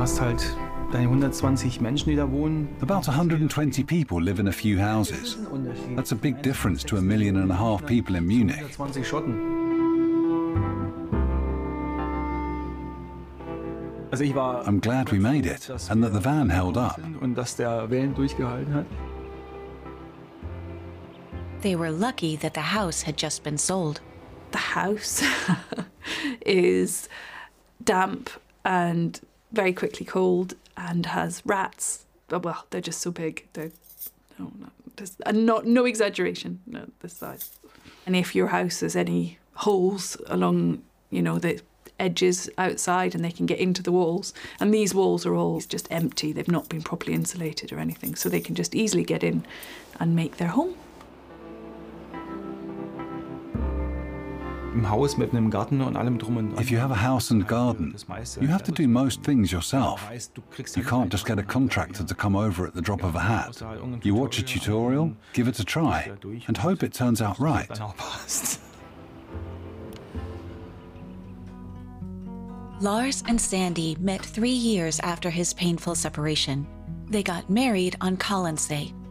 hast halt deine 120 Menschen, die da wohnen. About 120 people live in a few houses. That's a big difference to 1.5 million people in Munich. 120 Schotten. Also ich war I'm glad we made it and that the van held up. und dass der Wellen durchgehalten hat. They were lucky that the house had just been sold. The house is damp and very quickly cold and has rats. Well, they're just so big. They're no exaggeration, no, this size. And if your house has any holes along, you know, the edges outside and they can get into the walls, and these walls are all just empty, they've not been properly insulated or anything, so they can just easily get in and make their home. Im Haus mit einem Garten und allem drum und dran. If you have a house and garden, you have to do most things yourself. You can't just get a contractor to come over at the drop of a hat. You watch a tutorial, give it a try, and hope it turns out right. Lars and Sandy met 3 years after his painful separation. They got married on Collinsday,